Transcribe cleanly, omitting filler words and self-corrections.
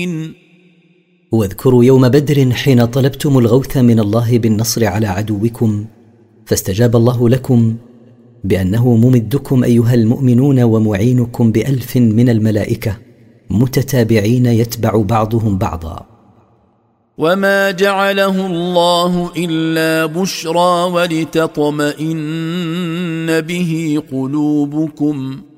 واذكروا يوم بدر حين طلبتم الغوث من الله بالنصر على عدوكم فاستجاب الله لكم بأنه ممدكم أيها المؤمنون ومعينكم ب1000 من الملائكة متتابعين يتبع بعضهم بعضا. وما جعله الله إلا بشرى ولتطمئن به قلوبكم